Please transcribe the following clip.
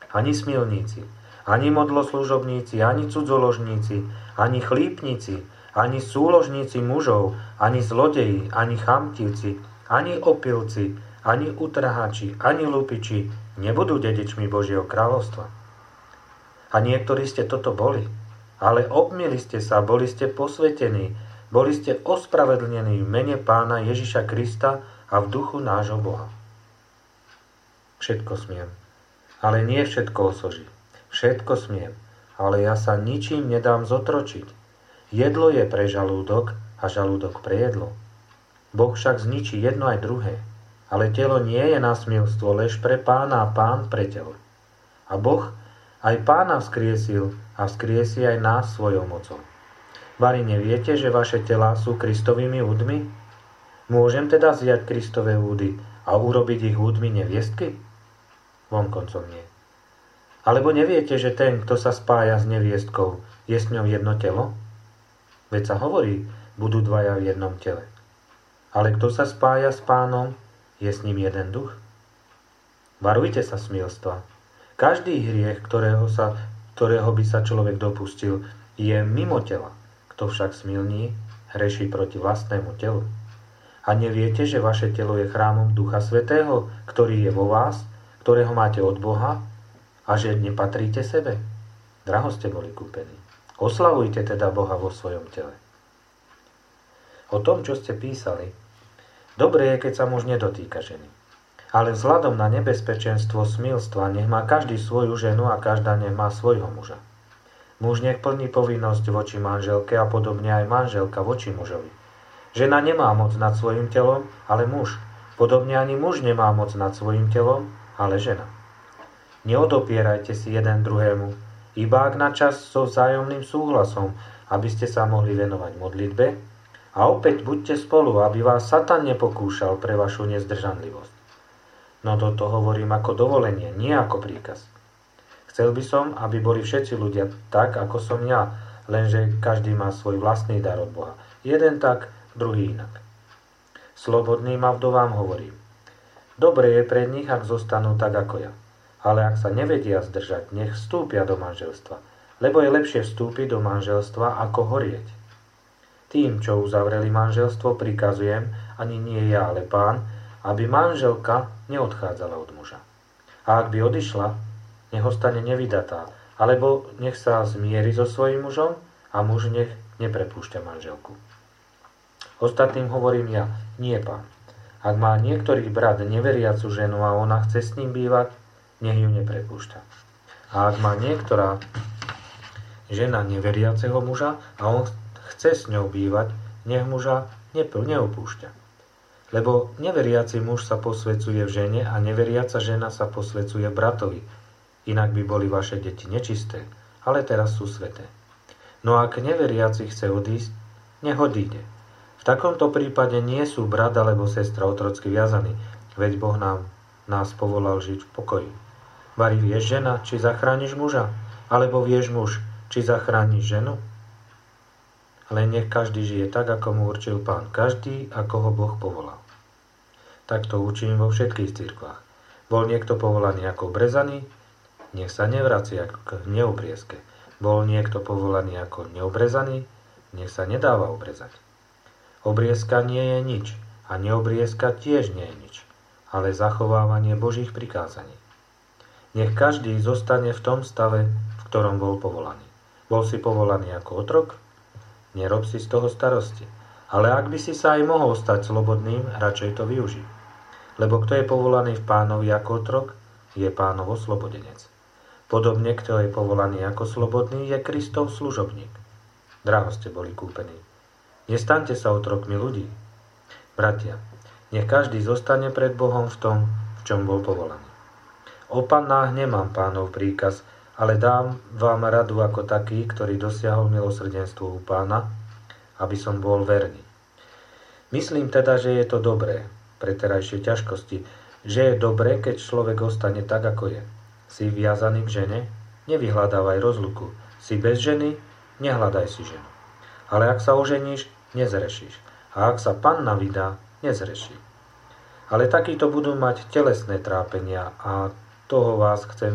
ani smilníci, ani modloslužobníci, ani cudzoložníci, ani chlípnici, ani súložníci mužov, ani zlodeji, ani chamtivci, ani opilci, ani utrhači, ani lupiči nebudú dedičmi Božieho kráľovstva. A niektorí ste toto boli, ale obmili ste sa, boli ste posvetení, boli ste ospravedlnení v mene Pána Ježiša Krista a v duchu nášho Boha. Všetko smiem, ale nie všetko osoží. Všetko smiem, ale ja sa ničím nedám zotročiť. Jedlo je pre žalúdok a žalúdok pre jedlo. Boh však zničí jedno aj druhé, ale telo nie je na smilstvo, lež pre Pána a Pán pre telo. A Boh aj Pána vzkriesil a vzkriesi aj nás svojou mocou. Vari neviete, že vaše telá sú Kristovými údmi? Môžem teda vziať Kristové údy a urobiť ich údmi neviestky? Vonkoncom nie. Alebo neviete, že ten, kto sa spája s neviestkou, je s ňou jedno telo? Veď sa hovorí, budú dvaja v jednom tele. Ale kto sa spája s Pánom, je s ním jeden duch? Varujte sa smilstva. Každý hriech, ktorého by sa človek dopustil, je mimo tela. Kto však smilní, hreší proti vlastnému telu. A neviete, že vaše telo je chrámom Ducha Svätého, ktorý je vo vás, ktorého máte od Boha, a že nepatríte sebe? Draho ste boli kúpení. Oslavujte teda Boha vo svojom tele. O tom, čo ste písali, dobre je, keď sa muž nedotýka ženy. Ale vzhľadom na nebezpečenstvo smilstva nech má každý svoju ženu a každá nech má svojho muža. Muž nech plní povinnosť voči manželke a podobne aj manželka voči mužovi. Žena nemá moc nad svojim telom, ale muž. Podobne ani muž nemá moc nad svojim telom, ale žena. Neodopierajte si jeden druhému, iba ak na čas so vzájomným súhlasom, aby ste sa mohli venovať modlitbe, a opäť buďte spolu, aby vás Satan nepokúšal pre vašu nezdržanlivosť. No toto hovorím ako dovolenie, nie ako príkaz. Chcel by som, aby boli všetci ľudia tak, ako som ja, lenže každý má svoj vlastný dar od Boha. Jeden tak, druhý inak. Slobodným a vdovám hovorím. Dobre je pre nich, ak zostanú tak ako ja. Ale ak sa nevedia zdržať, nech vstúpia do manželstva. Lebo je lepšie vstúpiť do manželstva, ako horieť. Tým, čo uzavreli manželstvo, prikazujem, ani nie ja, ale Pán, aby manželka neodchádzala od muža. A ak by odišla, nech ostane nevydatá, alebo nech sa zmieri so svojím mužom a muž nech neprepúšťa manželku. Ostatným hovorím ja, nie Pán. Ak má niektorý brat neveriacu ženu a ona chce s ním bývať, nech ju neprepúšťa. A ak má niektorá žena neveriaceho muža a on chce s ňou bývať, nech muža neopúšťa. Lebo neveriaci muž sa posvedzuje v žene a neveriaca žena sa posvedzuje bratovi. Inak by boli vaše deti nečisté, ale teraz sú sväté. No ak neveriaci chce odísť, nech odíde. V takomto prípade nie sú brat alebo sestra otrocky viazaní, veď Boh nás povolal žiť v pokoji. Vari vieš, žena, či zachrániš muža? Alebo vieš, muž, či zachrániš ženu? Len nech každý žije tak, ako mu určil Pán. Každý, ako ho Boh povolal. Tak to učím vo všetkých cirkvách. Bol niekto povolaný ako obrezaný? Nech sa nevracia k neobriezke. Bol niekto povolaný ako neobrezaný? Nech sa nedáva obrezať. Obriezka nie je nič a neobriezka tiež nie je nič, ale zachovávanie Božích prikázaní. Nech každý zostane v tom stave, v ktorom bol povolaný. Bol si povolaný ako otrok? Nerob si z toho starosti. Ale ak by si sa aj mohol stať slobodným, radšej to využij. Lebo kto je povolaný v Pánovi ako otrok, je Pánov oslobodenec. Podobne, kto je povolaný ako slobodný, je Kristov služobník. Draho ste boli kúpení. Nestaňte sa otrokmi ľudí. Bratia, nech každý zostane pred Bohom v tom, v čom bol povolaný. O pannách nemám Pánov príkaz, ale dám vám radu ako taký, ktorý dosiahol milosrdenstvo u Pána, aby som bol verný. Myslím teda, že je to dobré pre terajšie ťažkosti, že je dobré, keď človek ostane tak, ako je. Si viazaný k žene? Nevyhľadávaj rozluku. Si bez ženy? Nehľadaj si ženu. Ale ak sa oženíš, nezrešíš. A ak sa panna vydá, nezreší. Ale takíto budú mať telesné trápenia a toho vás chcem